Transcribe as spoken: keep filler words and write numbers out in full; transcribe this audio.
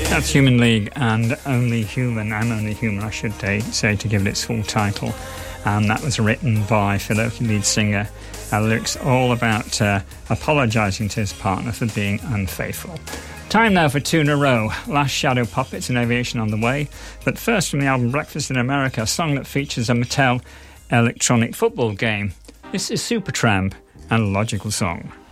That's Human League and Only Human. I'm Only Human, I should say, to give it its full title. And that was written by Phil Oakey, lead singer. Uh, lyrics all about uh, apologising to his partner for being unfaithful. Time now for two in a row. Last Shadow Puppets and Aviation on the way. But first, from the album Breakfast in America, a song that features a Mattel electronic football game. This is Supertramp and Logical Song.